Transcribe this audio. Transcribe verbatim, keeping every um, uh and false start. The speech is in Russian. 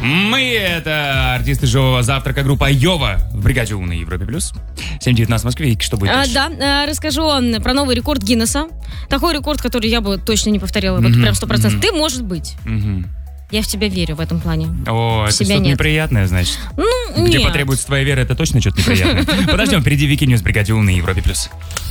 Мы — это артисты живого завтрака, группа Йова в бригаде У на Европе плюс. семь девятнадцать в Москве. И что будет а, дальше? Да, а, расскажу вам про новый рекорд Гиннесса. Такой рекорд, который я бы точно не повторила. Mm-hmm. Вот прям сто процентов. Mm-hmm. Ты, может быть. Mm-hmm. Я в тебя верю в этом плане. О, это что-то нет. неприятное, значит. Ну, Где нет. потребуется твоя вера, это точно что-то неприятное. Подождем, впереди Вики Ньюс в бригаде У на Европе плюс.